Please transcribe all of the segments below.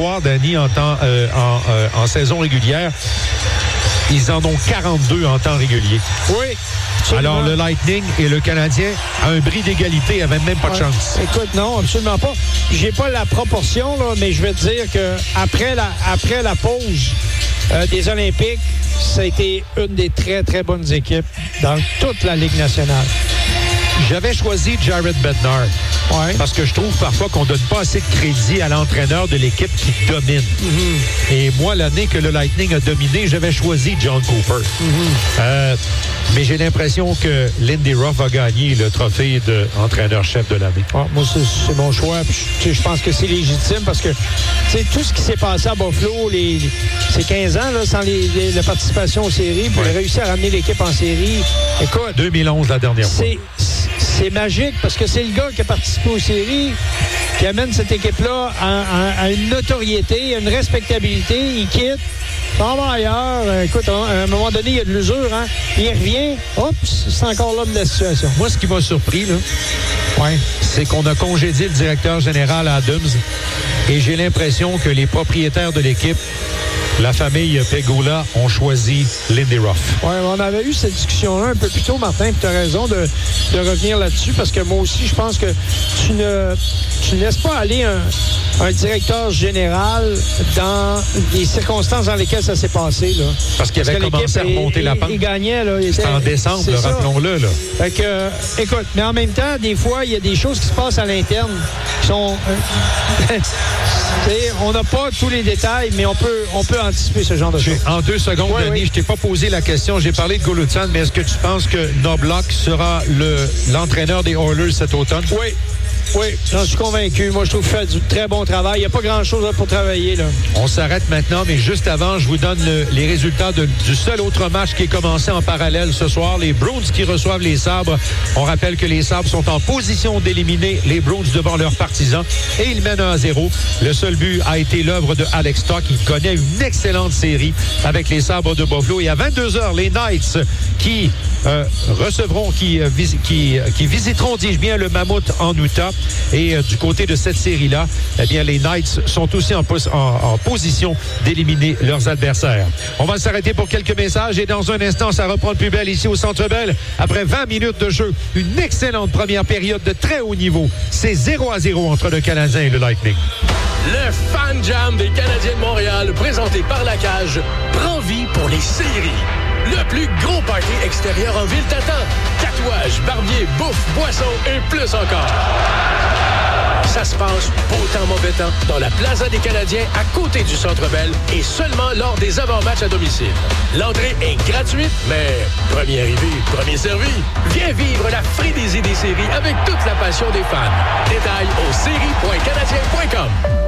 victoires, Danny, en saison régulière. Ils en ont 42 en temps régulier. Oui. Absolument. Alors, le Lightning et le Canadien, à un bris d'égalité, n'avaient même pas de chance. Écoute, non, absolument pas. J'ai pas la proportion, là, mais je vais te dire qu'après la pause des Olympiques, ça a été une des très, très bonnes équipes dans toute la Ligue nationale. J'avais choisi Jared Bednar. Ouais. Parce que je trouve parfois qu'on ne donne pas assez de crédit à l'entraîneur de l'équipe qui domine. Mm-hmm. Et moi, l'année que le Lightning a dominé, j'avais choisi John Cooper. Mm-hmm. Mais j'ai l'impression que Lindy Ruff a gagné le trophée d'entraîneur-chef de l'année. Ah, moi, c'est mon choix. Puis, je pense que c'est légitime parce que tout ce qui s'est passé à Buffalo, ces 15 ans, là, sans la participation aux séries, puis réussir à ramener l'équipe en série. Écoute, 2011, la dernière fois. C'est magique parce que c'est le gars qui a participé aux séries qui amène cette équipe-là à une notoriété, à une respectabilité. Il quitte, s'en va ailleurs. Écoute, à un moment donné, il y a de l'usure. Hein? Il revient. Oups, c'est encore l'homme de la situation. Moi, ce qui m'a surpris, là, c'est qu'on a congédié le directeur général Adams et j'ai l'impression que les propriétaires de l'équipe, la famille Pegula, ont choisi Lindy Ruff. Oui, on avait eu cette discussion-là un peu plus tôt, Martin, puis tu as raison de revenir là-dessus, parce que moi aussi, je pense que tu ne laisses pas aller un directeur général dans les circonstances dans lesquelles ça s'est passé. Là. Parce qu'il avait commencé à remonter la pente. Il gagnait. C'était en décembre, rappelons-le. Là. Fait que, écoute, mais en même temps, des fois, il y a des choses qui se passent à l'interne qui sont... on n'a pas tous les détails, mais on peut anticiper ce genre de choses. En 2 secondes, Denis, je t'ai pas posé la question. J'ai parlé de Gulutzan, mais est-ce que tu penses que Knobloch sera l'entraîneur des Oilers cet automne? Oui, j'en suis convaincu. Moi, je trouve qu'il fait du très bon travail. Il n'y a pas grand-chose pour travailler. Là. On s'arrête maintenant, mais juste avant, je vous donne les résultats du seul autre match qui est commencé en parallèle ce soir. Les Bruins qui reçoivent les Sabres. On rappelle que les Sabres sont en position d'éliminer les Bruins devant leurs partisans et ils mènent 1-0. Le seul but a été l'œuvre de Alex Stock. Il connaît une excellente série avec les Sabres de Buffalo. Et à 22h, les Knights qui visiteront, dis-je bien, le Mammouth en Utah. Et du côté de cette série-là, eh bien, les Knights sont aussi en position d'éliminer leurs adversaires. On va s'arrêter pour quelques messages et dans un instant, ça reprend le plus bel ici au Centre Bell. Après 20 minutes de jeu, une excellente première période de très haut niveau. C'est 0-0 entre le Canadien et le Lightning. Le Fan Jam des Canadiens de Montréal, présenté par La Cage, prend vie pour les séries. Le plus gros party extérieur en ville t'attend. Tatouages, barbier, bouffe, boissons et plus encore. Ça se passe beau temps, mauvais temps, dans la Plaza des Canadiens, à côté du Centre Bell, et seulement lors des avant-matchs à domicile. L'entrée est gratuite, mais premier arrivé, premier servi. Viens vivre la frénésie des séries avec toute la passion des fans. Détails au séries.canadien.com.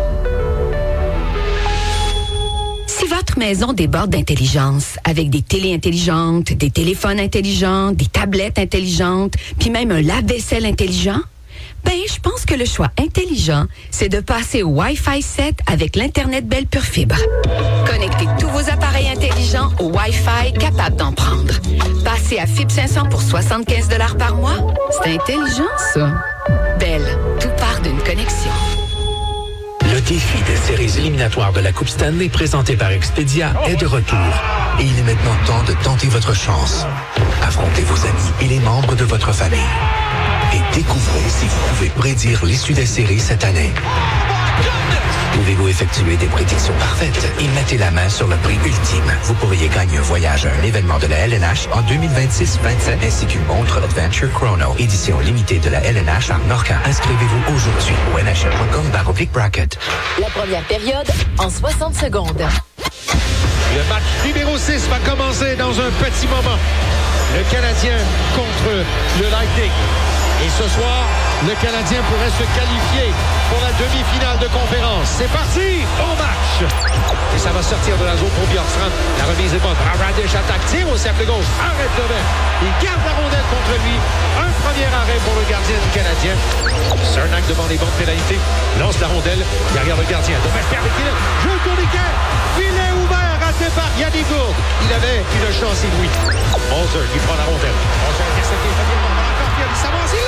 Si votre maison déborde d'intelligence, avec des télés intelligentes, des téléphones intelligents, des tablettes intelligentes, puis même un lave-vaisselle intelligent, je pense que le choix intelligent, c'est de passer au Wi-Fi 7 avec l'Internet Bell Pure Fibre. Connectez tous vos appareils intelligents au Wi-Fi capable d'en prendre. Passez à Fibre 500 pour 75 $ par mois. C'est intelligent, ça. Bell, tout part d'une connexion. Le défi des séries éliminatoires de la Coupe Stanley présenté par Expedia est de retour. Et il est maintenant temps de tenter votre chance. Affrontez vos amis et les membres de votre famille. Et découvrez si vous pouvez prédire l'issue des séries cette année. Pouvez-vous effectuer des prédictions parfaites et mettez la main sur le prix ultime? Vous pourriez gagner un voyage à un événement de la LNH en 2026-27 ainsi qu'une montre Adventure Chrono, édition limitée de la LNH à Norca. Inscrivez-vous aujourd'hui au nhl.com/bracket. La première période en 60 secondes. Le match numéro 6 va commencer dans un petit moment. Le Canadien contre le Lightning. Et ce soir, le Canadien pourrait se qualifier pour la demi-finale de conférence. C'est parti au match. Et ça va sortir de la zone pour Bjorkstrand. La remise est bonne. Radish attaque, tire au cercle gauche. Arrête de mettre. Il garde la rondelle contre lui. Un premier arrêt pour le gardien du Canadien. Cernak devant les bonnes pénalités. Lance la rondelle derrière le gardien. Dommage avec Philippe. Jeu tourniquet. Filet ouvert. Raté par Yannick Gourde. Il avait une chance inouïe. Holzer qui prend la rondelle. Holzer intercepté. Ça avance, il lance!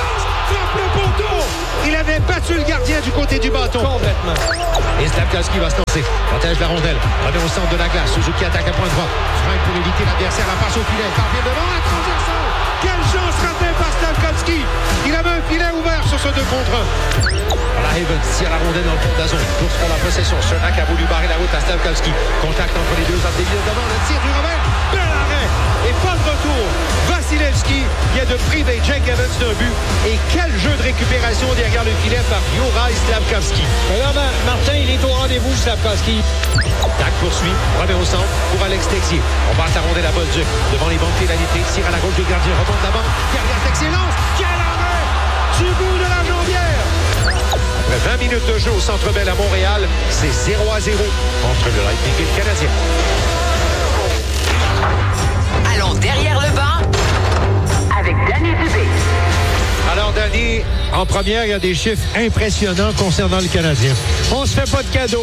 frappe le poteau. Il avait battu le gardien du côté du bâton. Complètement. Et Slafkovský va se lancer. Protège la rondelle. Revient au centre de la glace. Suzuki attaque à point droit. Frank pour éviter l'adversaire. La passe au filet. Parvient devant la transition. Quelle chance ratée par Slafkovský. Il avait un filet ouvert sur ce 2 contre 1. Voilà, Havens tire la rondelle dans le fond de la zone. Course pour la possession. Cernak a voulu barrer la route à Slafkovský. Contact entre les deux hommes des milieux devant. Le tir du revers. Bel arrêt. Et pas de retour. Vasilevski vient de priver Jake Evans d'un but. Et quel jeu de récupération derrière le filet par Juraj Slafkovský. Alors, Martin, il est au rendez-vous, Slafkovský. Dak poursuit, revient au centre pour Alex Texier. On passe la rondelle à Bolduc devant les bancs de pénalité. Tire à la gauche du gardien, remonte la banque. Derrière Texier lance. Quel arrêt du bout de la jambière. Après 20 minutes de jeu au Centre Bell à Montréal, c'est 0-0 entre le Lightning et le Canadien. Allons derrière le banc avec Danny Dubé. Alors, Danny, en première, il y a des chiffres impressionnants concernant le Canadien. On se fait pas de cadeau.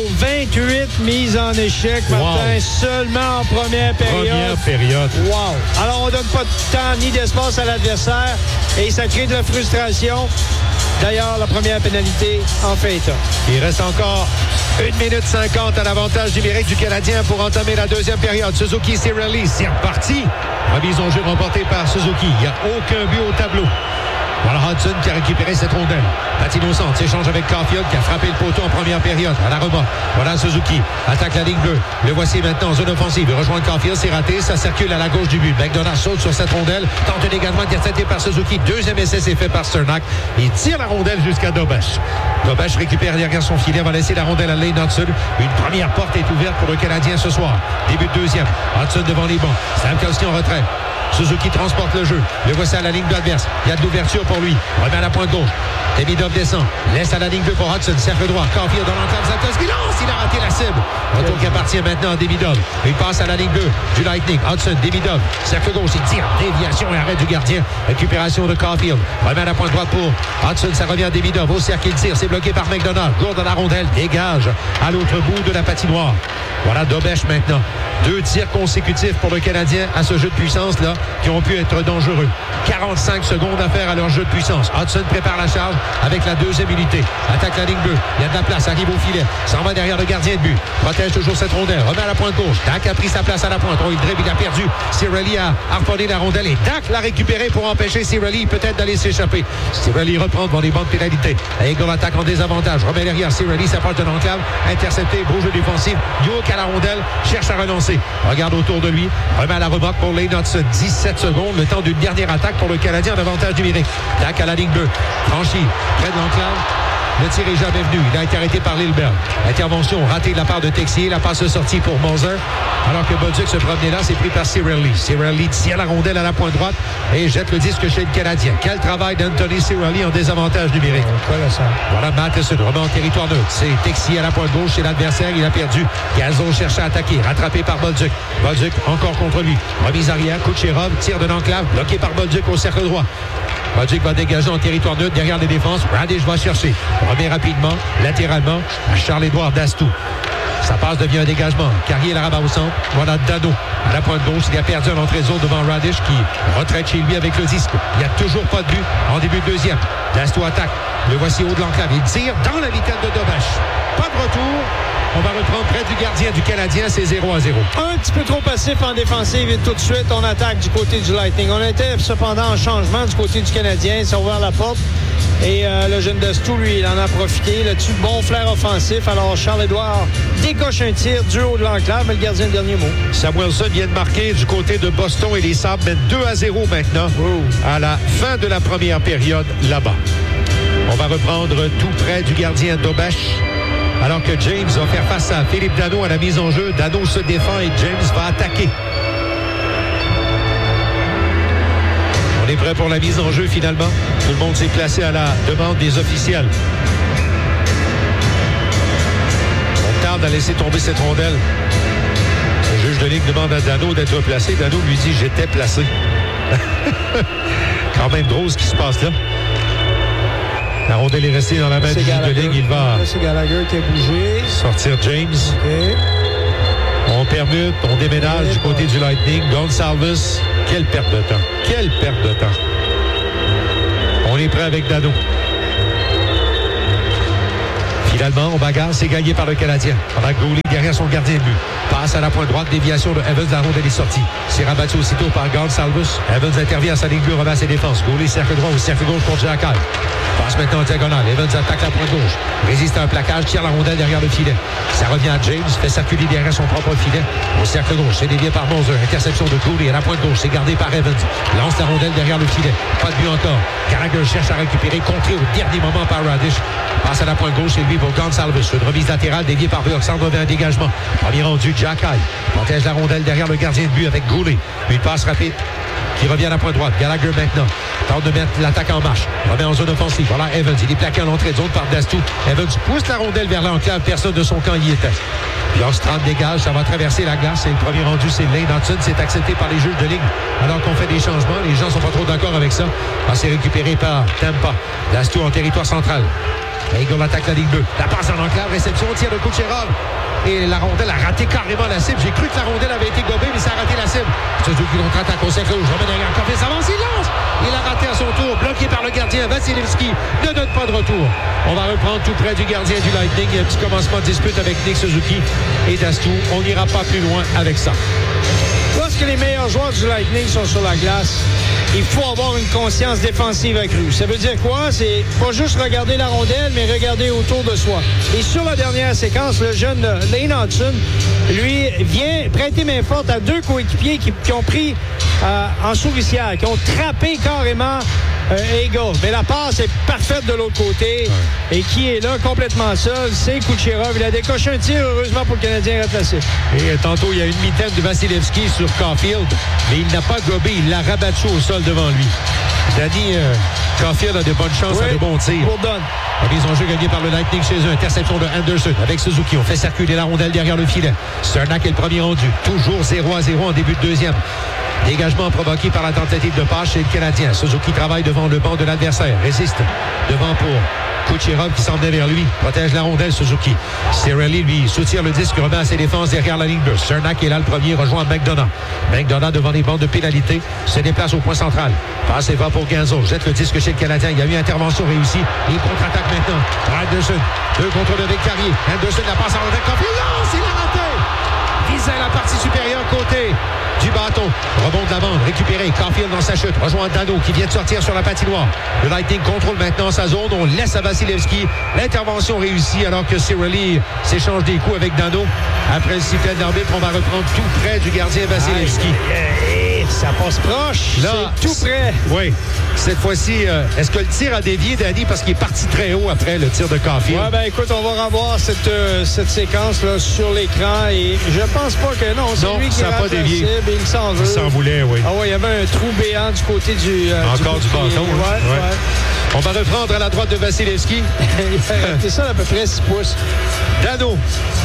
28 mises en échec, Martin, seulement en première période. Première période. Wow! Alors, on donne pas de temps ni d'espace à l'adversaire et ça crée de la frustration. D'ailleurs, la première pénalité en fait état. Il reste encore 1 minute 50 à l'avantage numérique du Canadien pour entamer la deuxième période. Suzuki, Cirelli, c'est reparti. Remise en jeu remportée par Suzuki. Il n'y a aucun but au tableau. Voilà Hudson qui a récupéré cette rondelle. Patino au centre, s'échange avec Caulfield qui a frappé le poteau en première période. À la remorque. Voilà Suzuki. Attaque la ligne bleue. Le voici maintenant en zone offensive. Il rejoint Caulfield, c'est raté. Ça circule à la gauche du but. McDonough saute sur cette rondelle. Tente également d'intercepter par Suzuki. Deuxième essai, c'est fait par Cernak. Il tire la rondelle jusqu'à Dobesch. Dobesch récupère derrière son filet. Va laisser la rondelle à Lane Hudson. Une première porte est ouverte pour le Canadien ce soir. Début de deuxième. Hudson devant les bancs. Slafkovský en retrait. Suzuki transporte le jeu. Le voici à la ligne adverse. Il y a de l'ouverture pour lui. Remet à la pointe gauche. Demidov descend. Laisse à la ligne 2 pour Hudson. Cercle droit. Caulfield dans l'enclave. Slafkovský lance. Il a raté la cible. Retour qui appartient maintenant à Demidov. Il passe à la ligne 2 du Lightning. Hudson, Demidov. Cercle gauche. Il tire. Déviation et arrêt du gardien. Récupération de Caulfield. Remet à la pointe droite pour Hudson. Ça revient à Demidov. Au cercle, il tire. C'est bloqué par McDonough. Gourde à la rondelle. Dégage à l'autre bout de la patinoire. Voilà Dobesch maintenant. 2 tirs consécutifs pour le Canadien à ce jeu de puissance-là qui ont pu être dangereux. 45 secondes à faire à leur jeu de puissance. Hudson prépare la charge avec la deuxième unité. Attaque la ligne bleue. Il y a de la place. Arrive au filet. S'en va derrière le gardien de but. Protège toujours cette rondelle. Remet à la pointe gauche. Dak a pris sa place à la pointe. Il dribble. Il a perdu. Cirelli a harponné la rondelle et Dak l'a récupéré pour empêcher Cirelli peut-être d'aller s'échapper. Cirelli reprend devant les bancs de pénalité. Eagle attaque en désavantage. Remet derrière. Cirelli s'approche de l'enclave. Intercepté. Beau jeu défensif. York à la rondelle. Cherche à relancer. Regarde autour de lui. Remet à la remorque pour Lane Hudson. 17 secondes. Le temps d'une dernière attaque pour le Canadien en avantage numérique. Dak à la ligne bleue. Franchi. Près de l'enclave. Le tir est jamais venu. Il a été arrêté par Lillberg. Intervention ratée de la part de Texier. La passe sortie pour Moser. Alors que Bolduc se promenait là, c'est pris par Cirelli. Cirelli tire la rondelle à la pointe droite et jette le disque chez le Canadien. Quel travail d'Anthony Cirelli en désavantage numérique. Voilà Matheson remet en territoire neutre. C'est Texier à la pointe gauche chez l'adversaire. Il a perdu. Gazon cherche à attaquer. Rattrapé par Bolduc. Bolduc encore contre lui. Remise arrière. Kucherov tire de l'enclave. Bloqué par Bolduc au cercle droit. Bolduc va dégager en territoire neutre derrière les défenses. Radish va chercher. Remet rapidement, latéralement, à Charles-Édouard Dastou. Sa passe devient un dégagement. Carrier la rabat au centre. Voilà Dano. À la pointe gauche, il a perdu un entrée de zone devant Radish qui retraite chez lui avec le disque. Il n'y a toujours pas de but en début de deuxième. Dastou attaque. Le voici haut de l'enclave. Il tire dans la vitesse de Dobesch. Pas de retour. On va reprendre près du gardien du Canadien. C'est 0-0. Un petit peu trop passif en défensive et tout de suite, on attaque du côté du Lightning. On était cependant en changement du côté du Canadien. Il s'est ouvert la porte. Et le jeune Dastou, lui, il en a profité. Là-dessus, bon flair offensif. Alors, Charles-Édouard décoche un tir du haut de l'enclave, mais le gardien, le dernier mot. Samuelson vient de marquer du côté de Boston et les Sabres mènent 2-0 maintenant à la fin de la première période là-bas. On va reprendre tout près du gardien Dobesch. Alors que James va faire face à Philippe Dano à la mise en jeu. Dano se défend et James va attaquer. On est prêt pour la mise en jeu finalement. Tout le monde s'est placé à la demande des officiels. On tarde à laisser tomber cette rondelle. Le juge de ligue demande à Dano d'être placé. Dano lui dit « J'étais placé ». Quand même drôle ce qui se passe là. La rondelle est restée dans la main du juge de ligue. Il va c'est Gallagher qui a bougé. Sortir James. Okay. On permute, on déménage du côté du Lightning. Gonçalves, quelle perte de temps. Quelle perte de temps. On est est prêt avec Dano. Finalement, on bagarre, c'est gagné par le Canadien. Pendant que Goulet derrière son gardien de but. Passe à la pointe droite, déviation de Evans, la rondelle est sortie. C'est rabattu aussitôt par Gonsalves. Evans intervient à sa ligne bleue, remet ses défenses. Goulet, cercle droit ou cercle gauche contre Jacques. Passe maintenant en diagonale. Evans attaque la pointe gauche. Résiste à un plaquage, tire la rondelle derrière le filet. Ça revient à James, fait circuler derrière son propre filet. Au cercle gauche, c'est dévié par Moser. Interception de Goulet à la pointe gauche, c'est gardé par Evans. Lance la rondelle derrière le filet. Pas de but encore. Gallagher cherche à récupérer, contré au dernier moment par Radish. Passe à la pointe gauche, c'est lui pour Gonsalves. Une remise latérale déviée par Burke. S'en revient un dégagement. Premier rendu, Jack High. Protège la rondelle derrière le gardien de but avec Goulet. Une passe rapide qui revient à la pointe droite. Gallagher maintenant tente de mettre l'attaque en marche. Remet en zone offensive. Voilà Evans. Il est plaqué à l'entrée de zone par Dastou. Evans pousse la rondelle vers l'enclave. Personne de son camp y était. Bjorkstrand dégage. Ça va traverser la glace. Et le premier rendu, c'est Lane Hudson. C'est accepté par les juges de ligne. Alors qu'on fait des changements. Les gens sont pas trop d'accord avec ça. C'est récupéré par Tampa. Dastou en territoire central. Eagle attaque la ligne bleue. La passe en enclave. Réception. Tir de Kucherov. Et la rondelle a raté carrément la cible. J'ai cru que la rondelle avait été gobée, mais ça a raté la cible. Suzuki contre-attaque au cercle rouge. Remède derrière. Corfis avance, il lance. Il a raté à son tour. Bloqué par le gardien. Vasilevski ne donne pas de retour. On va reprendre tout près du gardien du Lightning. Il y a un petit commencement de dispute avec Nick Suzuki et Dastou. On n'ira pas plus loin avec ça. Lorsque les meilleurs joueurs du Lightning sont sur la glace, il faut avoir une conscience défensive accrue. Ça veut dire quoi? C'est pas juste regarder la rondelle, mais regarder autour de soi. Et sur la dernière séquence, le jeune Lane Hudson, lui, vient prêter main forte à deux coéquipiers qui ont pris en souricière, qui ont trappé carrément Eagle. Mais la passe est parfaite de l'autre côté. Ouais. Et qui est là complètement seul, c'est Kucherov. Il a décoché un tir, heureusement pour le Canadien replacé. Et tantôt, il y a une mitaine de Vasilevski sur Caulfield, mais il n'a pas gobé, il l'a rabattu au sol devant lui. Danny Caulfield a de bonnes chances, a de bons tirs. Mise en jeu gagnée par le Lightning chez eux. Interception de Anderson avec Suzuki. On fait circuler la rondelle derrière le filet. Cernak est le premier rendu. Toujours 0-0 en début de deuxième. Dégagement provoqué par la tentative de passe chez le Canadien. Suzuki travaille devant le banc de l'adversaire. Résiste devant pour Kucherov qui s'en venait vers lui. Protège la rondelle, Suzuki. Cirelli, lui, soutient le disque, remet à ses défenses derrière la ligne bleue. Cernak est là le premier, rejoint McDonough. McDonough devant les bandes de pénalité se déplace au point central. Passe et va pour Guinzo. Jette le disque chez le Canadien. Il y a eu intervention réussie. Il contre-attaque maintenant. Anderson, 2 contre 2 avec Carrier. Anderson la passe en rondelle. Il a raté! Visait la partie supérieure côté du bâton. Rebond de la bande, récupéré. Caulfield dans sa chute. Rejoint Dano qui vient de sortir sur la patinoire. Le Lightning contrôle maintenant sa zone. On laisse à Vasilevski. L'intervention réussie alors que Cirelli s'échange des coups avec Dano. Après le sifflet d'arbitre, on va reprendre tout près du gardien Vasilevski. Ça passe proche. Là, c'est tout près. Oui. Cette fois-ci, est-ce que le tir a dévié, Danny, parce qu'il est parti très haut après le tir de Caulfield? Oui, ben écoute, on va revoir cette séquence-là sur l'écran et je pense pas que non. C'est lui qui ça n'a pas dévié. Il s'en veut. Il s'en voulait, oui. Ah oui, il y avait un trou béant du côté du encore du bâton. Ouais. On va reprendre à la droite de Vasilevski. C'est ça, à peu près 6 pouces. Dano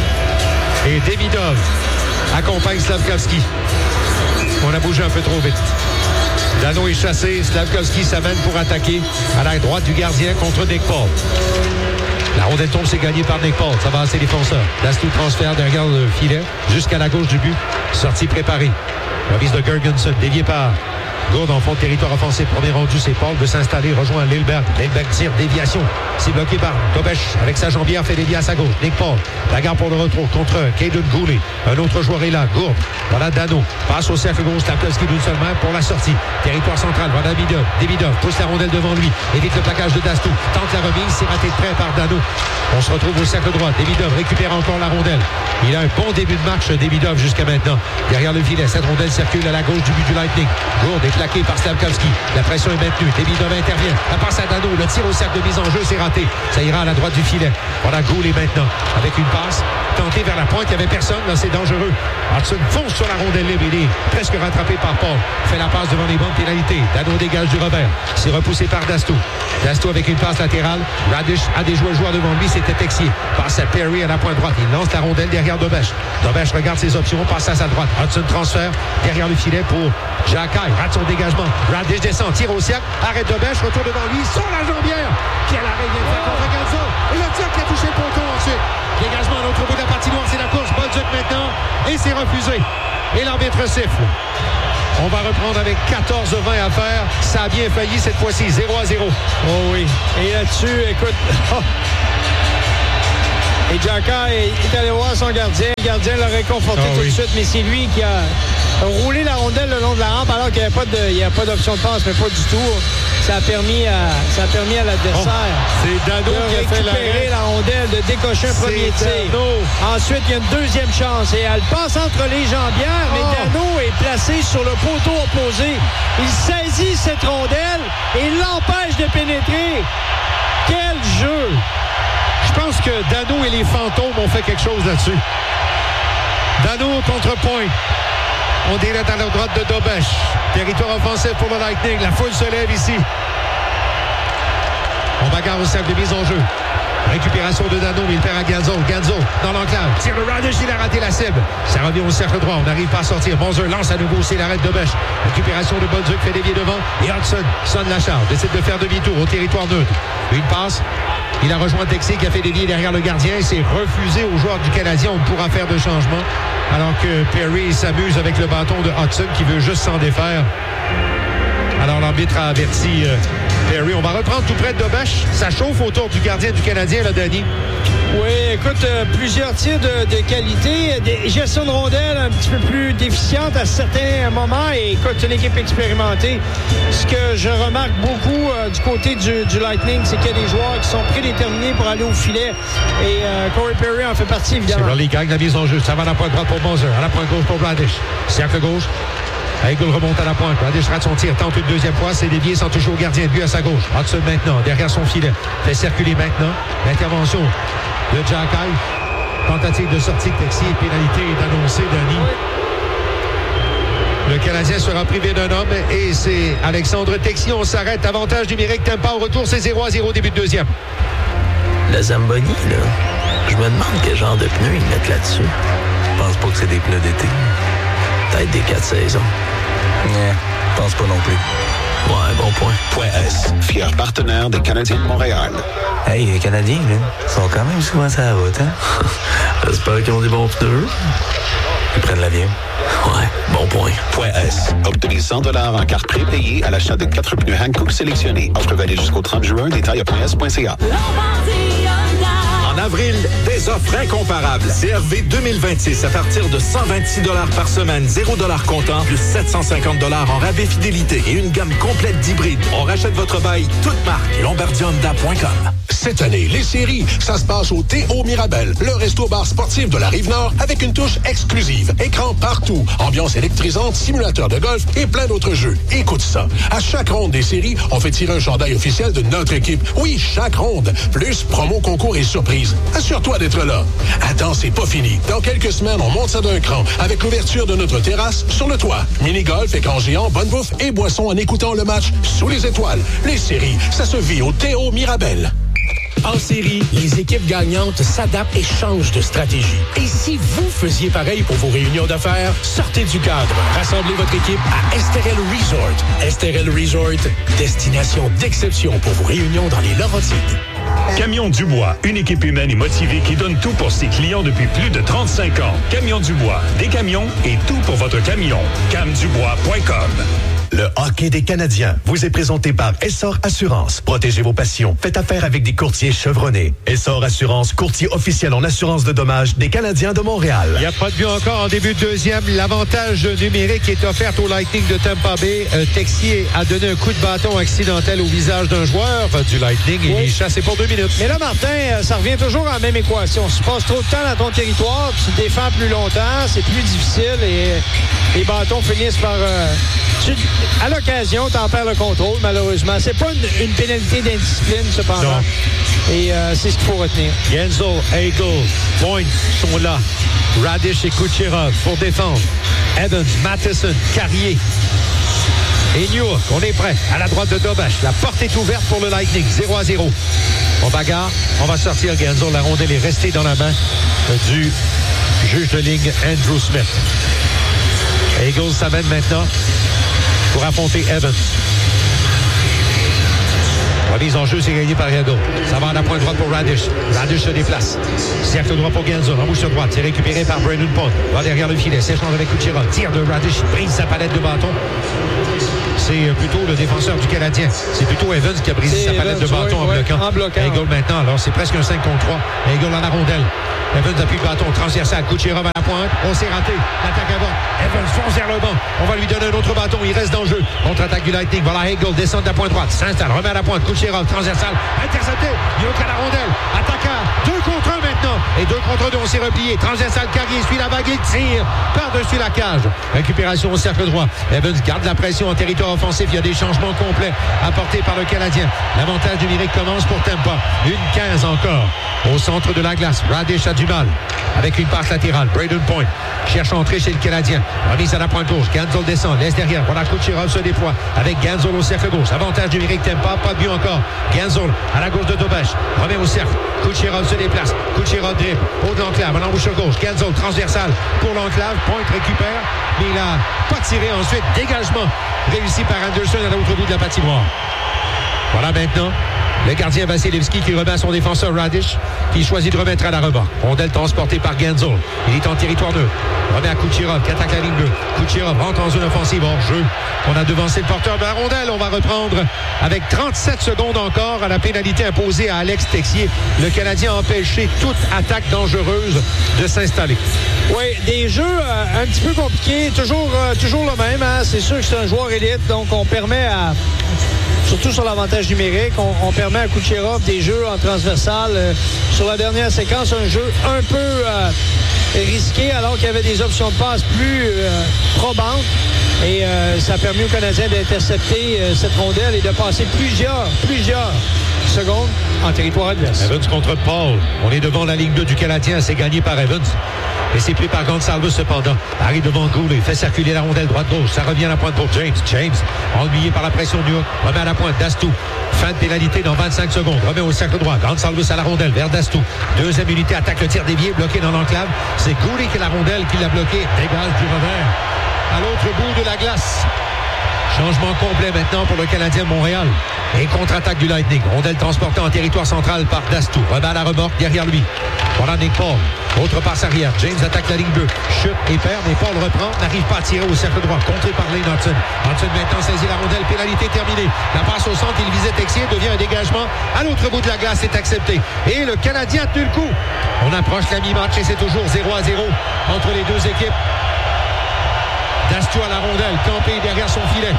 et Demidov accompagnent Slavkovski. On a bougé un peu trop vite. Dano est chassé. Slavkovski s'amène pour attaquer à la droite du gardien contre Nick Paul. La rondelle tombe, c'est gagné par Nick Paul. Ça va à ses défenseurs. Dastou transfert derrière le filet jusqu'à la gauche du but. Sortie préparée. Remise de Gergensen, dévié par Gourde en fond de territoire offensif. Premier rendu, c'est Paul de s'installer, rejoint Lillberg. Lillberg tire, déviation. C'est bloqué par Kobesch avec sa jambière, fait dévier à sa gauche. Nick Paul, la garde pour le retour contre Caden Goulet. Un autre joueur est là, Gourde. Voilà Dano, passe au cercle gauche, Slavkovski d'une seule main pour la sortie. Territoire central, voilà Demidov pousse la rondelle devant lui, évite le plaquage de Dastou, tente la remise, c'est raté de près par Dano. On se retrouve au cercle droit. Demidov récupère encore la rondelle. Il a un bon début de match, Demidov, jusqu'à maintenant. Derrière le filet, cette rondelle circule à la gauche du but du Lightning. Gourde est plaqué par Slavkovski. La pression est maintenue. Demidov intervient. La passe à Dano. Le tir au cercle de mise en jeu, c'est raté. Ça ira à la droite du filet. Voilà Goulet maintenant. Avec une passe tentée vers la pointe. Il n'y avait personne. Là, c'est dangereux. Hudson fonce sur la rondelle libre. Il est presque rattrapé par Paul. Fait la passe devant les bandes pénalités. Dano dégage du revers. C'est repoussé par Dastou. Dastou avec une passe latérale. Radish a des joueurs devant lui. C'était Texier. Passe à Perry à la pointe droite. Il lance la rondelle derrière Dobesch. Dobesch regarde ses options. Passe à sa droite. Hudson transfert derrière le filet pour Jacquet. Rate son dégagement. Radish descend. Tire au cercle. Arrête Dobesch. Retour devant lui. Sur la jambière. Quel arrêt vient de faire contre Gazzo. Et le tir qui a touché le poteau ensuite. Dégagement à l'autre bout de la patinoire. C'est la course. Bolduc maintenant. Et c'est refusé. Et l'arbitre siffle. On va reprendre avec 14-20 à faire. Ça a bien failli cette fois-ci. 0-0. Oh oui. Et là-dessus, écoute... Et Jacka est allé voir son gardien. Le gardien l'a réconforté tout de suite, mais c'est lui qui a roulé la rondelle le long de la rampe alors qu'il n'y avait pas d'option de passe, mais pas du tout. Ça a permis à l'adversaire c'est Dano de récupérer la rondelle, de décocher un premier tir. Ensuite, il y a une deuxième chance et elle passe entre les jambières, mais Dano est placé sur le poteau opposé. Il saisit cette rondelle et l'empêche de pénétrer. Quel jeu! Je pense que Dano et les fantômes ont fait quelque chose là-dessus. Dano au contre-point. On dirait à la droite de Dobech. Territoire offensif pour le Lightning. La foule se lève ici. On bagarre au cercle de mise en jeu. Récupération de Dano, mais il perd à Ganzo. Ganzo dans l'enclave. Tire le Radish, il a raté la cible. Ça revient au cercle droit. On n'arrive pas à sortir. Bonzer lance à nouveau. C'est l'arrêt de Dobech. Récupération de Bolduc fait dévier devant. Et Hudson sonne la charge. Décide de faire demi-tour au territoire neutre. Une passe. Il a rejoint Texier qui a fait dévier derrière le gardien. C'est refusé aux joueurs du Canadien. On pourra faire de changements. Alors que Perry s'amuse avec le bâton de Hudson qui veut juste s'en défaire. Alors l'arbitre a averti Perry. On va reprendre tout près de Dobech. Ça chauffe autour du gardien du Canadien, là, Danny. Oui, écoute, plusieurs tirs de qualité, des gestions de rondelles un petit peu plus déficientes à certains moments. Et écoute, une équipe expérimentée. Ce que je remarque beaucoup du côté du Lightning, c'est qu'il y a des joueurs qui sont prédéterminés pour aller au filet. Et Corey Perry en fait partie, évidemment. C'est Rolly gagne la mise en jeu. Ça va à la pointe droite pour Moser, à la pointe gauche pour Radish. Cercle gauche. Eichel remonte à la pointe. Radish rate son tir, tente une deuxième fois. C'est dévié sans toucher au gardien de but à sa gauche. Hudson maintenant, derrière son filet. Fait circuler maintenant. L'intervention de Jack Eichel. Tentative de sortie de Texier. Pénalité est annoncée, Denis. Le Canadien sera privé d'un homme et c'est Alexandre Texier. On s'arrête. Avantage numérique. Tampa au retour. C'est 0-0 début de deuxième. Le Zamboni, là, je me demande quel genre de pneus ils mettent là-dessus. Je pense pas que c'est des pneus d'été. Peut-être des 4 saisons. Ouais, je pense pas non plus. Ouais, bon point. Point S, fier partenaire des Canadiens de Montréal. Hey, les Canadiens, là, sont quand même souvent sur la route, hein? J'espère qu'ils ont des bons pneus. Ils prennent l'avion. Ouais, bon point. Point S, obtenez $100 en carte prépayée à l'achat de 4 pneus Hankook sélectionnés. Offre valide jusqu'au 30 juin. Détails à .s.ca. En avril, des offres incomparables. CRV 2026 à partir de $126 par semaine, $0 comptant, plus $750 en rabais fidélité et une gamme complète d'hybrides. On rachète votre bail, toute marque. LombardiHonda.com. Cette année, les séries, ça se passe au T.O. Mirabel, le resto-bar sportif de la Rive-Nord avec une touche exclusive. Écran partout, ambiance électrisante, simulateur de golf et plein d'autres jeux. Écoute ça. À chaque ronde des séries, on fait tirer un chandail officiel de notre équipe. Oui, chaque ronde. Plus promo, concours et surprise. Assure-toi d'être là. Attends, c'est pas fini. Dans quelques semaines, on monte ça d'un cran avec l'ouverture de notre terrasse sur le toit. Mini-golf, écran géant, bonne bouffe et boisson en écoutant le match sous les étoiles. Les séries, ça se vit au T.O. Mirabel. En série, les équipes gagnantes s'adaptent et changent de stratégie. Et si vous faisiez pareil pour vos réunions d'affaires, sortez du cadre. Rassemblez votre équipe à Esterel Resort. Esterel Resort, destination d'exception pour vos réunions dans les Laurentides. Camion Dubois, une équipe humaine et motivée qui donne tout pour ses clients depuis plus de 35 ans. Camion Dubois, des camions et tout pour votre camion. camdubois.com. Le hockey des Canadiens vous est présenté par Essor Assurance. Protégez vos passions. Faites affaire avec des courtiers chevronnés. Essor Assurance, courtier officiel en assurance de dommages des Canadiens de Montréal. Il n'y a pas de but encore en début de deuxième. L'avantage numérique est offert au Lightning de Tampa Bay. Texier a donné un coup de bâton accidentel au visage d'un joueur du Lightning et il est chassé pour 2 minutes. Mais là, Martin, ça revient toujours à la même équation. Si tu passes trop de temps dans ton territoire, tu te défends plus longtemps, c'est plus difficile et les bâtons finissent par... à l'occasion, tu en perds le contrôle, malheureusement. C'est pas une pénalité d'indiscipline, cependant. Non. Et c'est ce qu'il faut retenir. Genzel, Eichel, Point sont là. Radish et Kucherov pour défendre. Evans, Matheson, Carrier. Et Newark, on est prêt. À la droite de Dobech. La porte est ouverte pour le Lightning. 0-0. On bagarre. On va sortir Genzel. La rondelle est restée dans la main du juge de ligne Andrew Smith. Eagles s'amène maintenant pour affronter Evans. Remise en jeu, c'est gagné par Hegel. Ça va à la pointe droite pour Radish. Radish se déplace. Cercle droit pour Guenzon. En bouche droite, c'est récupéré par Brandon Point. Va derrière le filet, s'échange avec Kucherov. Tire de Radish, brise sa palette de bâton. C'est plutôt le défenseur du Canadien. C'est plutôt Evans qui a brisé sa palette de bâton en bloquant. Hegel maintenant, alors c'est presque un 5 contre 3. Hegel à la rondelle. Evans appuie le bâton transversal. Kucherov à la pointe. On s'est raté. L'attaque avant. Evans fonce vers le banc. On va lui donner un autre bâton. Il reste dans le jeu. Contre-attaque du Lightning. Voilà Hegel descend de la pointe droite. S'installe. Remet à la pointe. Kucherov transversal. Intercepté. Yoke à la rondelle. Attaquant. 2 contre 1 maintenant. Et 2 contre 2. On s'est replié. Transversal. Carrier suit la vague. Il tire par-dessus la cage. Récupération au cercle droit. Evans garde la pression en territoire offensif. Il y a des changements complets apportés par le Canadien. L'avantage numérique commence pour Tampa. 1-15 encore. Au centre de la glace. Radish a du mal. Avec une passe latérale. Brayden Point cherche à entrer chez le Canadien. Remise à la pointe gauche. Guenzon descend. Laisse derrière. Voilà Kucherov se déploie. Avec Guenzon au cercle gauche. Avantage numérique Tampa. Pas de but encore. Guenzon à la gauche de Dobach. Remet au cercle. Kucherov se déplace. Kucherov dribble. Haut de l'enclave. En embouche gauche. Guenzon transversal pour l'enclave. Point récupère. Mais il n'a pas tiré ensuite. Dégagement réussi par Anderson à l'autre bout de la patinoire. Voilà maintenant le gardien Vasilevski qui remet à son défenseur Radish, qui choisit de remettre à la remorque. Rondelle transportée par Guenzon. Il est en territoire neutre. Remet à Kucherov qui attaque la ligne bleue. Kucherov rentre en zone offensive hors jeu. On a devancé le porteur de la rondelle. On va reprendre avec 37 secondes encore à la pénalité imposée à Alex Texier. Le Canadien a empêché toute attaque dangereuse de s'installer. Oui, des jeux un petit peu compliqués. Toujours le même. Hein? C'est sûr que c'est un joueur élite. Donc, on permet à... Surtout sur l'avantage numérique, on permet à Kucherov des jeux en transversal. Sur la dernière séquence, un jeu un peu risqué, alors qu'il y avait des options de passe plus probantes. Et ça a permis aux Canadiens d'intercepter cette rondelle et de passer plusieurs secondes en territoire adverse. Evans contre Paul. On est devant la ligne 2 du Canadien. C'est gagné par Evans. Et c'est pris par Gonsalves cependant. Arrive devant Goulet, fait circuler la rondelle droite-gauche. Ça revient à la pointe pour James. James, ennuyé par la pression du haut, remet à la pointe Dastou. Fin de pénalité dans 25 secondes. Remet au cercle droit. Gonsalves à la rondelle vers Dastou. Deuxième unité attaque le tir dévié, bloqué dans l'enclave. C'est Goulet qui a la rondelle, qui l'a bloqué. Dégage du revers à l'autre bout de la glace. Changement complet maintenant pour le Canadien de Montréal. Et contre-attaque du Lightning. Rondelle transportée en territoire central par Dastou. Remet à la remorque derrière lui. Voilà Nick Paul. Autre passe arrière. James attaque la ligne bleue. Chute et perd, mais Paul reprend. N'arrive pas à tirer au cercle droit. Contré par Lane Hudson. Hudson maintenant saisit la rondelle. Pénalité terminée. La passe au centre. Il visait Texier. Devient un dégagement. À l'autre bout de la glace, c'est accepté. Et le Canadien a tenu le coup. On approche la mi-match et c'est toujours 0-0 entre les deux équipes. Dastou à la rondelle, campé derrière son filet.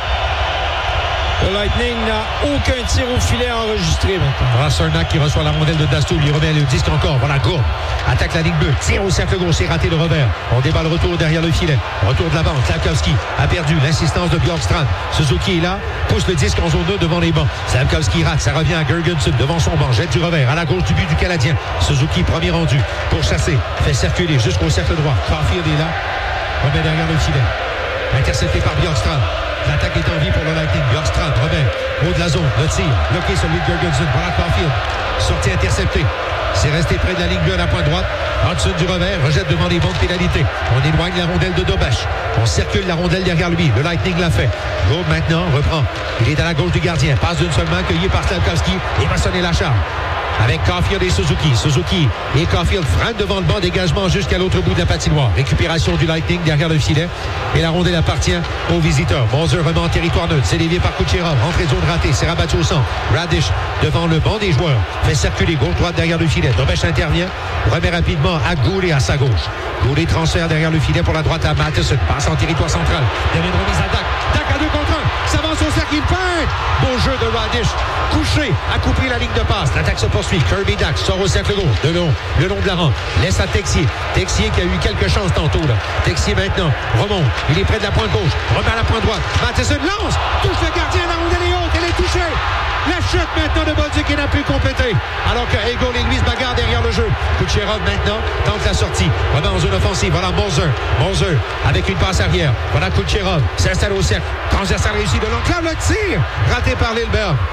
Le Lightning n'a aucun tir au filet enregistré maintenant. Pastrnak qui reçoit la rondelle de Dastou, lui remet le disque encore. Voilà, Gourde attaque la ligne bleue, tire au cercle gauche, c'est raté le revers. On débat le retour derrière le filet. Retour de la bande, Slavkovski a perdu l'insistance de Bjorkstrand. Suzuki est là, pousse le disque en zone 2 devant les bancs. Slavkovski rate, ça revient à Gergensen devant son banc, jette du revers à la gauche du but du Canadien. Suzuki, premier rendu pour chasser, fait circuler jusqu'au cercle droit. Caulfield est là, remet derrière le filet. Intercepté par Bjorkstrand. L'attaque est en vie pour le Lightning. Bjorkstrand remet haut de la zone. Le tir bloqué celui de Gergensen. Voilà Caulfield. Sortie interceptée. C'est resté près de la ligne bleue à la pointe droite. Hudson du revers rejette devant les bancs de pénalité. On éloigne la rondelle de Dobach. On circule la rondelle derrière lui. Le Lightning l'a fait. Gourde maintenant reprend. Il est à la gauche du gardien. Passe d'une seule main cueilli par Slavkovski. Il va sonner la charge. Avec Caulfield et Suzuki. Suzuki et Caulfield freinent devant le banc, dégagement jusqu'à l'autre bout de la patinoire. Récupération du Lightning derrière le filet. Et la rondelle appartient aux visiteurs. Moser remet en territoire neutre. C'est dévié par Kucherov. Entrée de zone ratée. C'est rabattu au centre. Radish devant le banc des joueurs. Fait circuler gauche-droite derrière le filet. Dobech intervient. Remet rapidement à Goulet à sa gauche. Goulet transfert derrière le filet pour la droite à Matheson. Passe en territoire central. Devient une remise à Dak. Dak à 2 contre 1. S'avance au cercle. Il peint. Beau jeu de Radish. Couché à couper la ligne de passe. L'attaque se poursuit. Kirby Dak sort au cercle gauche. Le long de la rampe. Laisse à Texier. Texier qui a eu quelques chances tantôt là. Texier maintenant remonte. Il est près de la pointe gauche. Remet à la pointe droite. Matheson lance. Touche le gardien. La rondelle est haute. Elle est touchée. La chute maintenant de Bolduc qui n'a plus complété. Alors que Hegel et lui se bagarrent derrière le jeu. Kucherov maintenant tente la sortie. Remet en zone offensive. Voilà Moser avec une passe arrière. Voilà Kucherov s'installe au cercle. Transversal réussi de l'enclave. Le tir raté par Lillberg.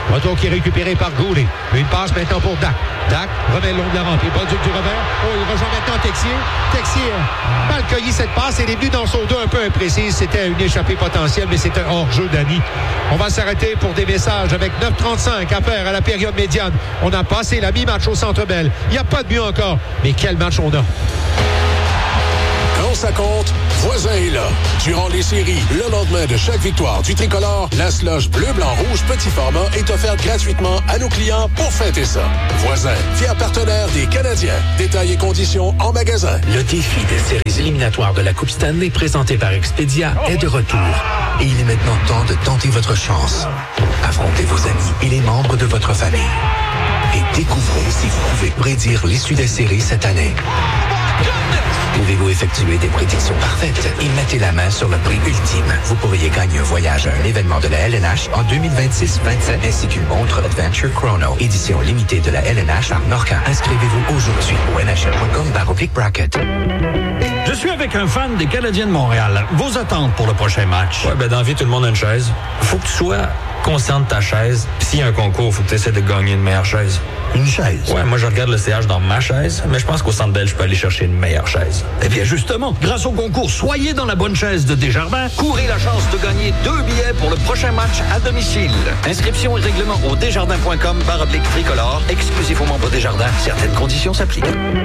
Retour qui est récupéré par Goulet. Une passe maintenant pour Dak. Dak remet le long de la rampe. Il produit du revers. Oh, il rejoint maintenant Texier. Texier a mal cueilli cette passe. Elle est venue dans son dos un peu imprécise. C'était une échappée potentielle, mais c'était hors-jeu, Danny. On va s'arrêter pour des messages avec 9:35 à faire à la période médiane. On a passé la mi-match au Centre Bell. Il n'y a pas de but encore. Mais quel match on a. Quand ça compte, Voisin est là. Durant les séries, le lendemain de chaque victoire du tricolore, la slush bleu, blanc, rouge, petit format est offerte gratuitement à nos clients pour fêter ça. Voisin, fier partenaire des Canadiens. Détails et conditions en magasin. Le défi des séries éliminatoires de la Coupe Stanley présenté par Expedia est de retour. Et il est maintenant temps de tenter votre chance. Affrontez vos amis et les membres de votre famille. Et découvrez si vous pouvez prédire l'issue des séries cette année. Pouvez-vous effectuer des prédictions parfaites et mettez la main sur le prix ultime? Vous pourriez gagner un voyage à un événement de la LNH en 2026-27 ainsi qu'une montre Adventure Chrono, édition limitée de la LNH à Norca. Inscrivez-vous aujourd'hui au nhl.com/bracket. Je suis avec un fan des Canadiens de Montréal. Vos attentes pour le prochain match? Ouais, dans la vie, tout le monde a une chaise. Faut que tu sois conscient de ta chaise. Puis s'il y a un concours, faut que tu essaies de gagner une meilleure chaise. Une chaise? Ouais, moi, je regarde le CH dans ma chaise, mais je pense qu'au Centre Bell, je peux aller chercher une meilleure chaise. Eh bien, justement, grâce au concours Soyez dans la bonne chaise de Desjardins, courez la chance de gagner 2 billets pour le prochain match à domicile. Inscription et règlement au desjardins.com/tricolore, exclusif aux membres Desjardins. Certaines conditions s'appliquent.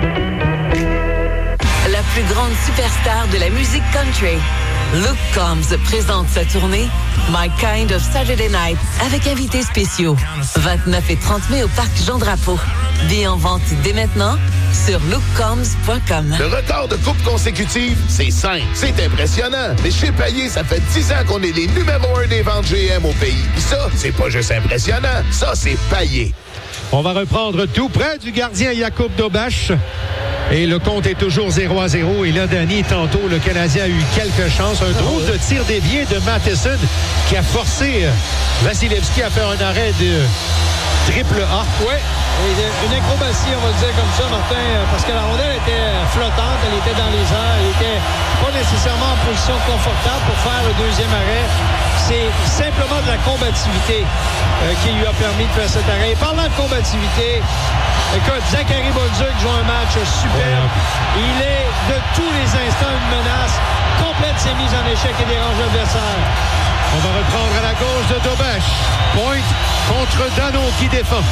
La plus grande superstar de la musique country, Luke Combs présente sa tournée My Kind of Saturday Night avec invités spéciaux. 29 et 30 mai au Parc Jean-Drapeau. Billets en vente dès maintenant sur lukecombs.com. Le record de coupe consécutive, c'est 5. C'est impressionnant. Mais chez Payé, ça fait 10 ans qu'on est les numéro 1 des ventes GM au pays. Puis ça, c'est pas juste impressionnant. Ça, c'est Payé. On va reprendre tout près du gardien Jakub Dobash. Et le compte est toujours 0-0. Et là, Danny, tantôt, le Canadien a eu quelques chances. Un drôle de tir dévié de Matheson qui a forcé Vasilevski à faire un arrêt de triple A. Oui, une acrobatie, on va le dire comme ça, Martin, parce que la rondelle était flottante, elle était dans les airs, elle était pas nécessairement en position confortable pour faire le deuxième arrêt. C'est simplement de la combativité qui lui a permis de faire cet arrêt. Et parlant de combativité, écoute, Zachary Bolduc joue un match superbe. Il est de tous les instants une menace, complète ses mises en échec et dérange l'adversaire. On va reprendre à la gauche de Dobash. Point contre Dano qui défend.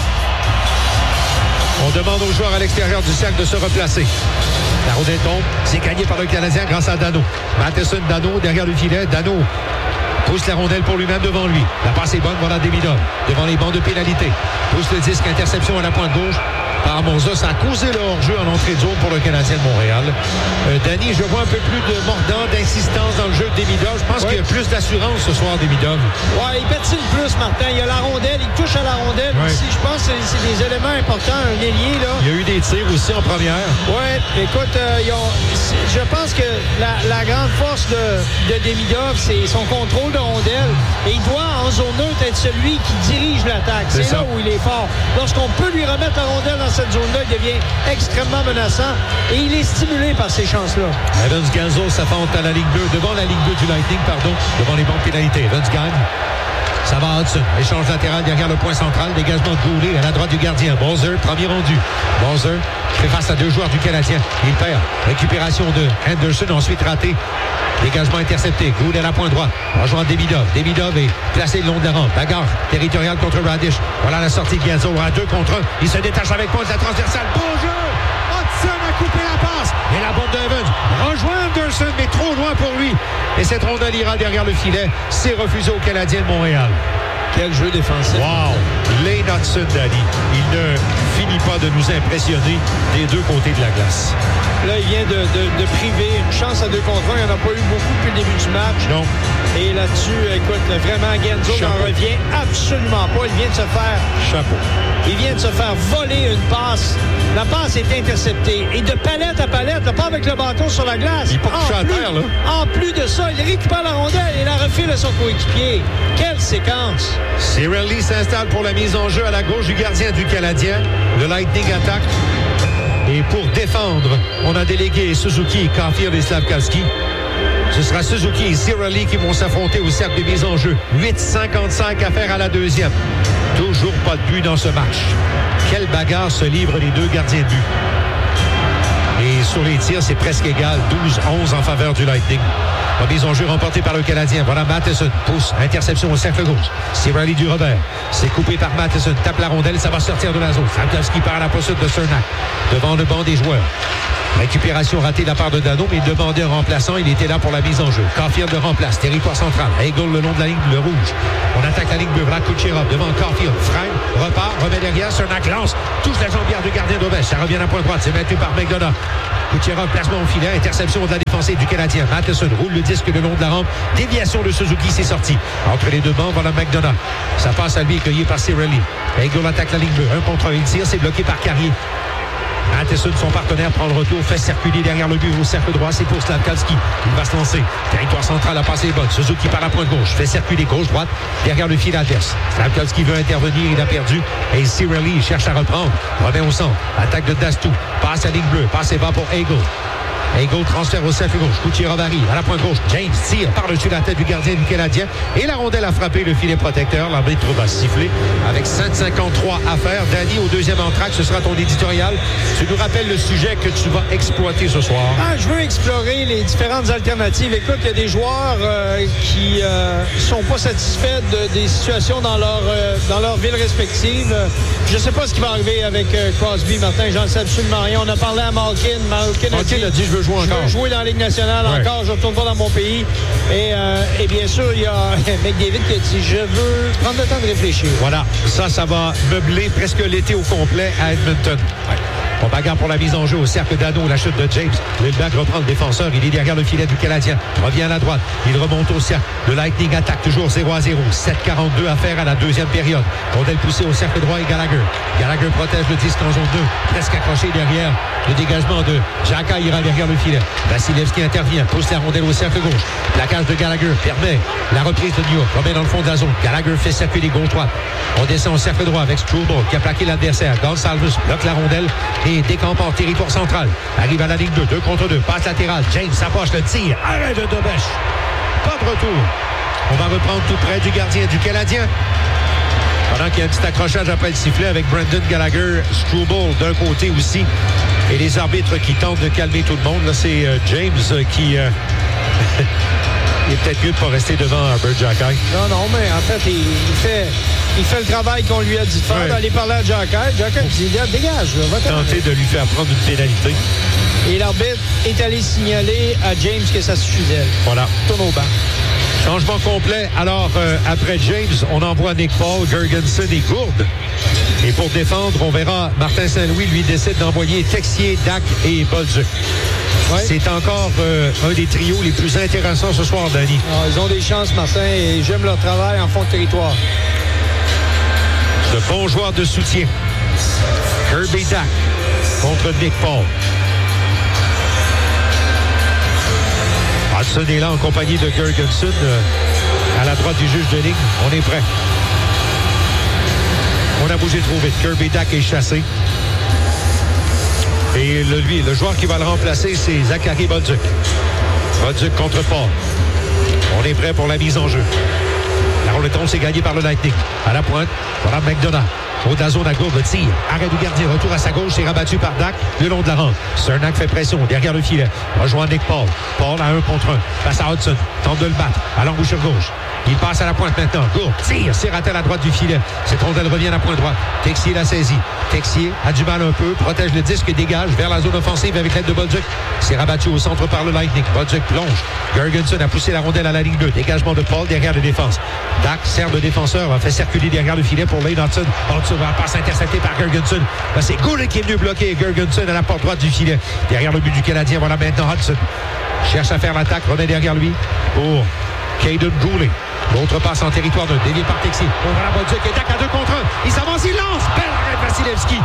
On demande aux joueurs à l'extérieur du cercle de se replacer. La rondelle tombe. C'est gagné par le Canadien grâce à Dano. Matheson, Dano derrière le filet. Dano pousse la rondelle pour lui-même devant lui. La passe est bonne, voilà Demidov. Devant les bancs de pénalité. Pousse le disque, interception à la pointe gauche par Monza. Ça a causé le hors-jeu en entrée de zone pour le Canadien de Montréal. Danny, je vois un peu plus de mordant, d'insistance dans le jeu de Demidov. Je pense qu'il y a plus d'assurance ce soir, Demidov. Ouais, il patine plus, Martin. Il y a la rondelle, il touche à la rondelle aussi. Je pense que c'est des éléments importants, un ailier, là. Il y a eu des tirs aussi en première. Ouais, écoute, je pense que la grande force de Demidov, c'est son contrôle de rondelle. Et il doit, en zone neutre, être celui qui dirige l'attaque. C'est là où il est fort. Lorsqu'on peut lui remettre la rondelle dans cette zone-là, il devient extrêmement menaçant et il est stimulé par ces chances-là. Evans Galzo s'affronte à la ligne bleue, devant la ligne bleue du Lightning, devant les bancs de pénalité. Evans gagne. Ça va Hudson. Échange latéral derrière le point central. Dégagement de Goulet à la droite du gardien. Bowser, premier rendu. Bowser fait face à deux joueurs du Canadien. Il perd. Récupération de Henderson, ensuite raté. Dégagement intercepté. Goulet à la pointe droite. Rejoint Demidov. Demidov est placé le long de la rampe. Bagarre territoriale contre Radish. Voilà la sortie de Gazzo à 2 contre 1. Il se détache avec pointe de la transversale. Beau jeu! Hudson a coupé la passe. Et la bombe de Evans rejoint Anderson, mais trop loin pour lui. Et cette rondelle ira derrière le filet. C'est refusé aux Canadiens de Montréal. Quel jeu défensif. Wow! Lane Hudson, Danny. Il ne finit pas de nous impressionner des deux côtés de la glace. Là, il vient de priver une chance à 2 contre 1. Il n'y en a pas eu beaucoup depuis le début du match. Non. Et là-dessus, écoute, vraiment, Genzzo n'en revient absolument pas. Il vient de se faire... Chapeau. Il vient de se faire voler une passe. La passe est interceptée. Et de palette à palette, pas avec le bâton sur la glace. Il est pas couché à terre, là. En plus de ça, il récupère la rondelle et la refile à son coéquipier. Quelle séquence! Cirelli s'installe pour la mise en jeu à la gauche du gardien du Canadien. Le Lightning attaque. Et pour défendre, on a délégué Suzuki, Caulfield et Slafkovsky. Ce Ce sera Suzuki et Cirelli qui vont s'affronter au cercle de mise en jeu. 8,55 à faire à la deuxième. Toujours pas de but dans ce match. Quelle bagarre se livrent les deux gardiens de but. Et sur les tirs, c'est presque égal. 12-11 en faveur du Lightning. La mise en jeu remportée par le Canadien. Voilà Matheson. Pousse. Interception au cercle gauche. Cirelli du revers. C'est coupé par Matheson. Tape la rondelle. Ça va sortir de la zone. Frankowski part à la poursuite de Cernak. Devant le banc des joueurs. Récupération ratée de la part de Dano, mais il demandait un remplaçant. Il était là pour la mise en jeu. Caulfield le remplace. Territoire central. Hagel le long de la ligne bleu rouge. On attaque la ligne bleue. Voilà Kucherov devant Caulfield. Freine, repart, remet derrière. Cernak lance. Touche la jambière du gardien d'Aubeche. Ça revient à point droite. C'est maintenu par McDonough. Kucherov, placement au filet. Interception de la défensive du Canadien. Matheson roule le disque le long de la rampe. Déviation de Suzuki, c'est sorti. Entre les deux bancs, voilà McDonough. Ça passe à lui, cueilli par Cirelli. Hagel attaque la ligne bleue. 1 contre 1. Il tire. C'est bloqué par Carrier. Matheson, son partenaire, prend le retour, fait circuler derrière le but au cercle droit. C'est pour Slavkovski. Il va se lancer. Territoire central a passé les bottes. Suzuki par la pointe gauche. Fait circuler gauche-droite derrière le fil adverse. Slavkovski veut intervenir. Il a perdu. Et Cirelli cherche à reprendre. Remet au centre. Attaque de Dastou. Passe à ligne bleue. Passe et va pour Hagel. Hagel transfère au cercle gauche. Kucherov arrive à la pointe gauche. James tire par-dessus la tête du gardien du Canadien. Et la rondelle a frappé le filet protecteur. L'arbitre va siffler avec 7,53 à faire. Danny, au deuxième entracte, ce sera ton éditorial. Tu nous rappelles le sujet que tu vas exploiter ce soir. Je veux explorer les différentes alternatives. Écoute, il y a des joueurs qui sont pas satisfaits des situations dans leur ville respective. Je ne sais pas ce qui va arriver avec Crosby, Martin. J'en sais absolument rien. On a parlé à Malkin. Malkin a dit, je veux jouer encore. Je veux jouer dans la Ligue nationale encore. Je ne retourne pas dans mon pays. Et bien sûr, il y a McDavid qui a dit, je veux prendre le temps de réfléchir. Voilà. Ça va meubler presque l'été au complet à Edmonton. Ouais. On bagarre pour la mise en jeu au cercle d'Addo, la chute de James. Lindbergh reprend le défenseur. Il est derrière le filet du Canadien. Revient à la droite. Il remonte au cercle. Le Lightning attaque toujours 0-0. 7,42 à faire à la deuxième période. Rondelle poussée au cercle droit et Gallagher. Gallagher protège le disque en zone 2. Presque accroché derrière le dégagement de Jaka ira derrière le filet. Vasilevski intervient. Pousse la rondelle au cercle gauche. Plaquage de Gallagher permet la reprise de New York. Remet dans le fond de la zone. Gallagher fait circuler gauche-droite. On descend au cercle droit avec Struble qui a plaqué l'adversaire. Gonsalves bloque la rondelle et décampe en territoire central. Arrive à la ligne 2, 2 contre 2. Passe latérale. James s'approche, le tir. Arrêt de Dobèche. Pas de retour. On va reprendre tout près du gardien du Canadien. Pendant qu'il y a un petit accrochage après le sifflet avec Brendan Gallagher, Struble d'un côté aussi. Et les arbitres qui tentent de calmer tout le monde. Là, c'est James qui... il est peut-être mieux de ne pas rester devant Herbert Jacquet. Non, mais en fait, il fait le travail qu'on lui a dit de faire, d'aller parler à Jacquet. Jacquet dit, dégage. Tenter de lui faire prendre une pénalité. Et l'arbitre est allé signaler à James que ça suffisait. Voilà. Tourne au banc. Changement complet. Alors, après James, on envoie Nick Paul, Gergensen et Gourde. Et pour défendre, on verra Martin Saint-Louis, lui, décide d'envoyer Texier, Dac et Bolduc. Ouais. C'est encore un des trios les plus intéressants ce soir, Danny. Ils ont des chances, Martin, et j'aime leur travail en fond de territoire. De bons joueurs de soutien. Kirby Dac contre Nick Paul. Hudson est là en compagnie de Gergensen à la droite du juge de ligne. On est prêt. On a bougé trop vite. Kirby Dac est chassé. Et le joueur qui va le remplacer, c'est Zachary Bolduc. Bolduc contre Paul. On est prêt pour la mise en jeu. La rondelle c'est gagné par le Lightning. À la pointe, voilà McDonough. Au de la zone à gauche, le tir. Arrêt du gardien. Retour à sa gauche. C'est rabattu par Dac le long de la rampe. Cernak fait pression derrière le filet. Rejoint Nick Paul. Paul à 1 contre 1. Passe à Hudson. Tente de le battre. À l'embouchure gauche. Il passe à la pointe maintenant. Gourde. Tire. C'est raté à la droite du filet. Cette rondelle revient à la pointe droite. Texier l'a saisi. Texier a du mal un peu. Protège le disque et dégage vers la zone offensive avec l'aide de Bolduc. C'est rabattu au centre par le Lightning. Bolduc plonge. Gergensen a poussé la rondelle à la ligne 2. Dégagement de Paul derrière la défense. Dac sert le défenseur. Va faire circuler derrière le filet pour Lane Hudson. Hudson va passe intercepté par Gergensen. Là, c'est Goulet qui est venu bloquer Gergensen à la porte droite du filet. Derrière le but du Canadien. Voilà maintenant Hudson. Cherche à faire l'attaque. Remet derrière lui pour Caden Goulet. L'autre passe en territoire de dévié par Texier. On va la Bolduc et Dac à 2 contre 1. Il s'avance, il lance. Belle arrêt de Vasilevski.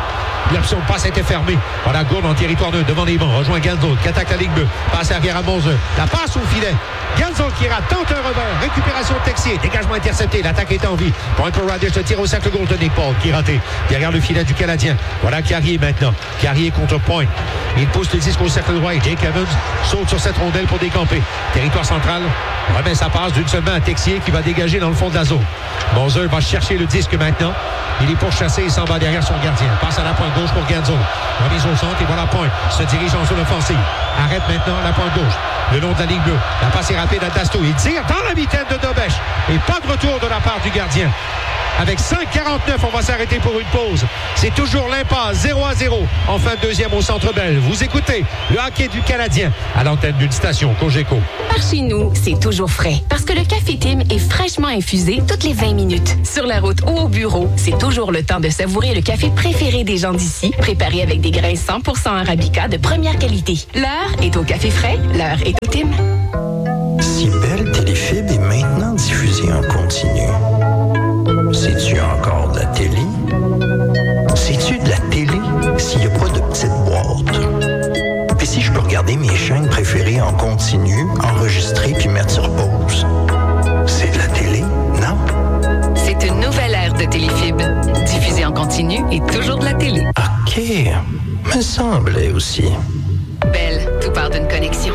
L'option de passe était fermée. Voilà, Gourde en territoire 2, devant les bancs. Rejoint Gensel, qui attaque la ligne bleue. Passe arrière à Monzeux. La passe au filet. Gensel qui rate, tente un revers. Récupération de Texier. Dégagement intercepté. L'attaque est en vie. Point pour Radish. Le tir au cercle gauche de Nick Paul, qui est raté. Derrière le filet du Canadien. Voilà Carrier maintenant. Carrier contre Point. Il pousse le disque au cercle droit. Et Jake Evans saute sur cette rondelle pour décamper. Territoire central. Remet sa passe d'une seule main à Texier qui va dégager dans le fond de la zone. Monzeux va chercher le disque maintenant. Il est pourchassé et s'en va derrière son gardien. Passe à la pointe gauche pour Gensel. Remise au centre et voilà Point. Se dirige en zone offensive. Arrête maintenant à la pointe gauche. Le long de la ligne bleue. La passe est rapide à Dasto. Il tire dans la mitaine de Dobèche. Et pas de retour de la part du gardien. Avec 5,49, on va s'arrêter pour une pause. C'est toujours l'impasse, 0-0 en fin de deuxième au Centre Bell. Vous écoutez le hockey du Canadien à l'antenne d'une station Cogeco. Par chez nous, c'est toujours frais. Parce que le Café Tim est fraîchement infusé toutes les 20 minutes. Sur la route ou au bureau, c'est toujours le temps de savourer le café préféré des gens d'ici, préparé avec des grains 100% Arabica de première qualité. L'heure est au café frais, l'heure est au Tim. Si Belle Téléfib est maintenant diffusée en continu, c'est-tu encore de la télé? C'est-tu de la télé s'il n'y a pas de petite boîte? Puis si je peux regarder mes chaînes préférées en continu, enregistrer puis mettre sur pause, c'est de la télé, non? C'est une nouvelle ère de Téléfib. Diffusée en continu et toujours de la télé. OK, me semblait aussi. Belle, tout part d'une connexion.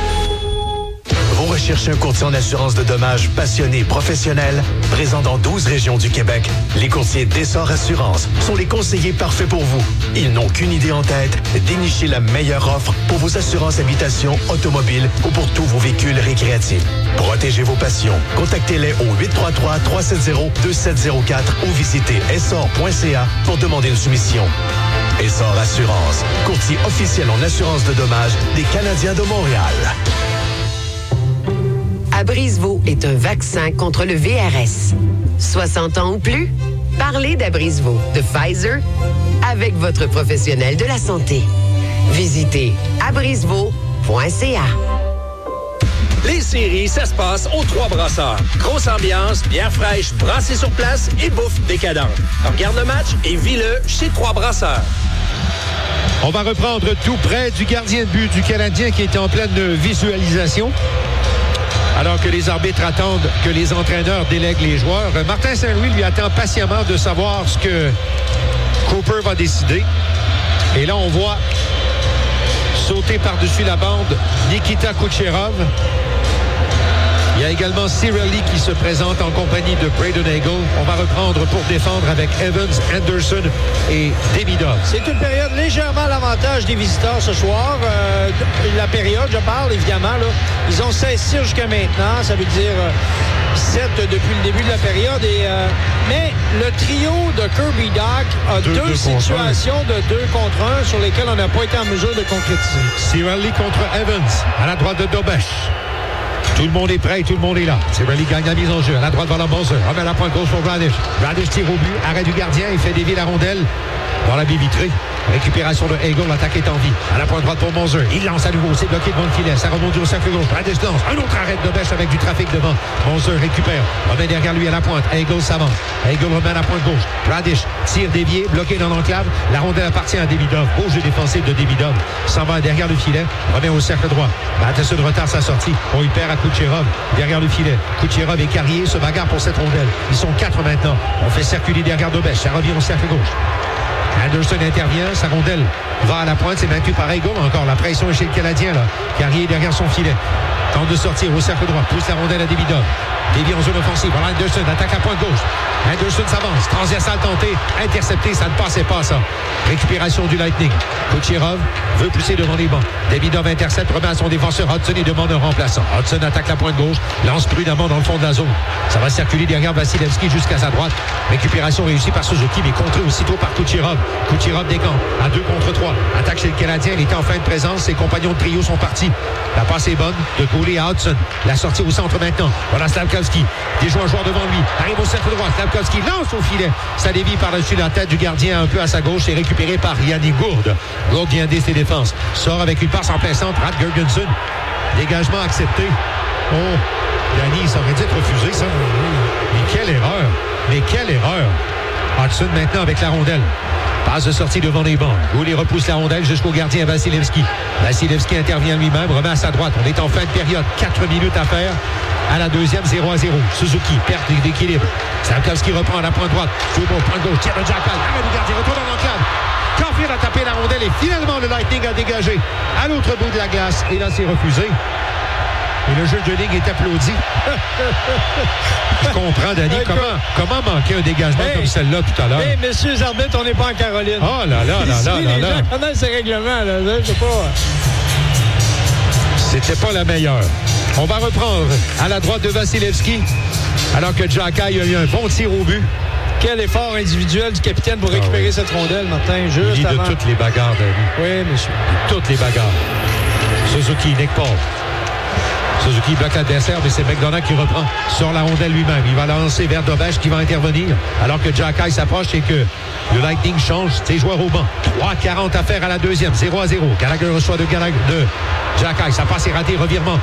Vous recherchez un courtier en assurance de dommages passionné, professionnel, présent dans 12 régions du Québec. Les courtiers d'Essor Assurance sont les conseillers parfaits pour vous. Ils n'ont qu'une idée en tête, dénicher la meilleure offre pour vos assurances habitation, automobile ou pour tous vos véhicules récréatifs. Protégez vos passions. Contactez-les au 833-370-2704 ou visitez essor.ca pour demander une soumission. Essor Assurance, courtier officiel en assurance de dommages des Canadiens de Montréal. Abrisvo est un vaccin contre le VRS. 60 ans ou plus? Parlez d'Abrisvo de Pfizer avec votre professionnel de la santé. Visitez abrisvo.ca. Les séries, ça se passe aux Trois Brasseurs. Grosse ambiance, bière fraîche, brassée sur place et bouffe décadente. Regarde le match et vis-le chez Trois Brasseurs. On va reprendre tout près du gardien de but du Canadien qui est en pleine visualisation. Alors que les arbitres attendent que les entraîneurs délèguent les joueurs, Martin Saint-Louis lui attend patiemment de savoir ce que Cooper va décider. Et là, on voit sauter par-dessus la bande Nikita Kucherov. Il y a également Cirelli qui se présente en compagnie de Braden Hagel. On va reprendre pour défendre avec Evans, Anderson et Demidov. C'est une période légèrement à l'avantage des visiteurs ce soir. La période, je parle évidemment, là, ils ont 16 tirs jusqu'à maintenant. Ça veut dire 7 depuis le début de la période. Mais le trio de Kirby Dach a deux situations de 2 contre 1 sur lesquelles on n'a pas été en mesure de concrétiser. Cirelli contre Evans à la droite de Dobèche. Tout le monde est prêt, tout le monde est là. Cirelli gagne la mise en jeu. À la droite, vers la Monzeux. Remet à la pointe gauche pour Radish. Radish tire au but. Arrêt du gardien. Il fait dévier la rondelle dans la baie vitrée. Récupération de Hagel. L'attaque est en vie. À la pointe droite pour Monzeux. Il lance à nouveau. C'est bloqué devant le filet. Ça remonte au cercle gauche. Radish lance. Un autre arrêt de Bêche avec du trafic devant. Monzeux récupère. Remet derrière lui à la pointe. Hagel s'avance. Hagel remet à la pointe gauche. Radish tire dévié. Bloqué dans l'enclave. La rondelle appartient à Demidov. Beau jeu défensif de Demidov. S'en va derrière le filet. Remet au cercle droit. Matheson retarde sa sortie. On y perd à Kucherov. Derrière le filet. Kucherov et Carrier se bagarrent pour cette rondelle. Ils sont 4 maintenant. On fait circuler derrière Dobèche. Ça revient au cercle gauche. Anderson intervient, sa rondelle va à la pointe, c'est maintenu par Hagel. Encore la pression est chez le Canadien là. Carrier derrière son filet. Tente de sortir au cercle droit, pousse la rondelle à Demidov. Dévie en zone offensive. Voilà Anderson, attaque à pointe gauche. Anderson s'avance, transversal tenté, intercepté, ça ne passait pas ça. Récupération du Lightning. Kucherov veut pousser devant les bancs. Demidov intercepte, remet à son défenseur Hudson et demande un remplaçant. Hudson attaque la pointe gauche, lance prudemment dans le fond de la zone. Ça va circuler derrière Vasilevski jusqu'à sa droite. Récupération réussie par Suzuki, mais contrée aussitôt par Kucherov. Kucherov décampe à 2 contre 3. Attaque chez le Canadien, il était en fin de présence. Ses compagnons de trio sont partis. La passe est bonne de Goulet à Hudson. La sortie au centre maintenant. Voilà Slavkovski. Déjà un joueur devant lui. Arrive au cercle droit. Slavkovski lance au filet. Ça dévie par-dessus la tête du gardien un peu à sa gauche. Et récupéré par Yannick Gourde. Gourde vient aider ses défenses. Sort avec une passe en plein centre. Rad Gergensen. Dégagement accepté. Oh, Yannick, ça aurait dû être refusé, ça. Mais quelle erreur. Mais quelle erreur. Hudson maintenant avec la rondelle. Passe de sortie devant les bancs. Goulet repousse la rondelle jusqu'au gardien Vasilevski. Vasilevski intervient lui-même, remet à sa droite. On est en fin de période. 4 minutes à faire. À la deuxième, 0-0. Suzuki, perte d'équilibre. Slavkovski reprend à la pointe droite. Joue au point gauche. Tire le Jackal. Arrête du gardien. Retourne dans l'enclave. Caulfield a tapé la rondelle et finalement le Lightning a dégagé à l'autre bout de la glace. Et là, c'est refusé. Et le jeu de ligne est applaudi. Je comprends, Danny. Comment manquer un dégagement comme celle-là tout à l'heure? Messieurs les arbitres, on n'est pas en Caroline. Oh là là là là là là. Les gens connaissent ces règlements. Là. Je sais pas. C'était pas la meilleure. On va reprendre à la droite de Vasilevski. Alors que Jackal a eu un bon tir au but. Quel effort individuel du capitaine pour récupérer cette rondelle, Martin, juste il avant. de toutes les bagarres, Danny. Oui, monsieur. De toutes les bagarres. Suzuki, Nick Paul. Suzuki bloque l'adversaire, mais c'est McDonough qui reprend sur la rondelle lui-même. Il va lancer vers Dobesch qui va intervenir. Alors que Jackal s'approche et que le Lightning change ses joueurs au banc. 3:40 à faire à la deuxième. 0-0. Gallagher reçoit de Jackal. Ça passe et raté, revirement.